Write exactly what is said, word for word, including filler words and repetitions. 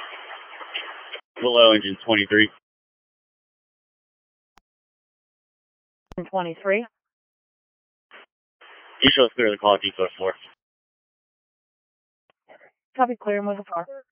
Below engine twenty-three. twenty-three. You show us clear the call at Decode four. Copy, clear, move the car.